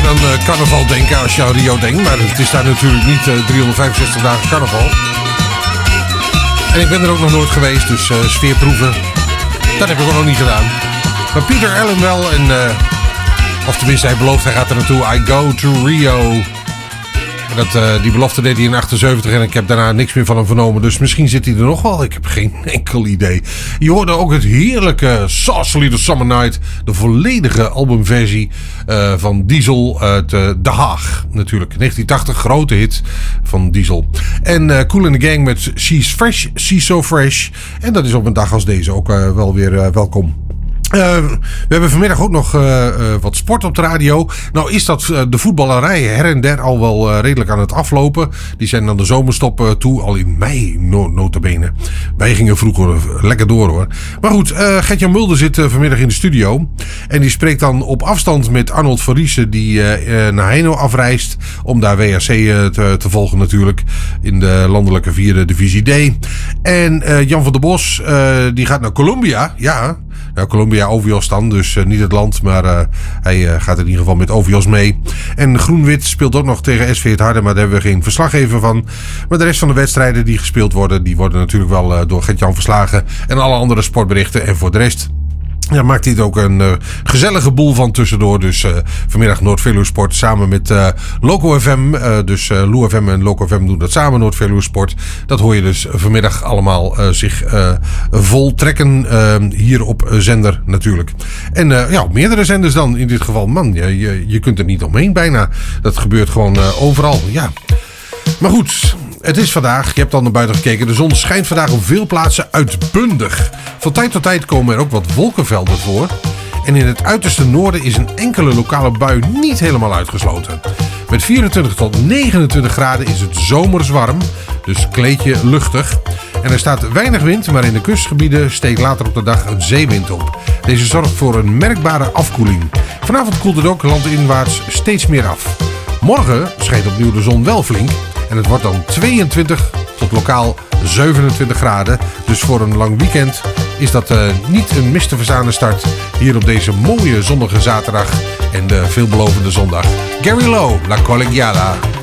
aan carnaval denken als je aan Rio denkt. Maar het is daar natuurlijk niet 365 dagen carnaval. En ik ben er ook nog nooit geweest, dus sfeerproeven, dat heb ik ook nog niet gedaan. Maar Peter Allen wel en... of tenminste, hij belooft, hij gaat er naartoe. I go to Rio. Die belofte deed hij in 78 en ik heb daarna niks meer van hem vernomen. Dus misschien zit hij er nog wel. Ik heb geen enkel idee. Je hoorde ook het heerlijke Saucy the Summer Night. De volledige albumversie van Diesel uit Den Haag. Natuurlijk. 1980, grote hit van Diesel. En Kool and the Gang met She's Fresh, She's So Fresh. En dat is op een dag als deze ook wel weer welkom. We hebben vanmiddag ook nog wat sport op de radio. Nou is dat de voetballerij her en der al wel redelijk aan het aflopen. Die zijn dan de zomerstop toe, al in mei nota bene. Wij gingen vroeger lekker door hoor. Maar goed, Gert-Jan Mulder zit vanmiddag in de studio. En die spreekt dan op afstand met Arnold van Riesen die naar Heino afreist. Om daar WRC te volgen natuurlijk. In de landelijke 4e divisie D. En Jan van der Bos die gaat naar Colombia. Ja, nou, Colombia Ovios dan, dus niet het land, maar hij gaat in ieder geval met Ovios mee. En Groen-Wit speelt ook nog tegen SV Het Harde, maar daar hebben we geen verslaggever van. Maar de rest van de wedstrijden die gespeeld worden, die worden natuurlijk wel door Gert-Jan verslagen. En alle andere sportberichten. En voor de rest... ja, maakt hij het ook een gezellige boel van tussendoor. Dus vanmiddag Noord-Veluwe Sport samen met Loco FM. Dus Lou FM en Loco FM doen dat samen, Noord-Veluwe Sport. Dat hoor je dus vanmiddag allemaal zich voltrekken hier op zender natuurlijk. En ja, op meerdere zenders dan in dit geval. Man, je kunt er niet omheen bijna. Dat gebeurt gewoon overal, ja. Maar goed... het is vandaag, je hebt al naar buiten gekeken, de zon schijnt vandaag op veel plaatsen uitbundig. Van tijd tot tijd komen er ook wat wolkenvelden voor. En in het uiterste noorden is een enkele lokale bui niet helemaal uitgesloten. Met 24 tot 29 graden is het zomers warm, dus kleed je luchtig. En er staat weinig wind, maar in de kustgebieden steekt later op de dag een zeewind op. Deze zorgt voor een merkbare afkoeling. Vanavond koelt het ook landinwaarts steeds meer af. Morgen schijnt opnieuw de zon wel flink. En het wordt dan 22 tot lokaal 27 graden. Dus voor een lang weekend is dat niet een mis te verstaande start. Hier op deze mooie zonnige zaterdag en de veelbelovende zondag. Gary Lowe, La Collegiala.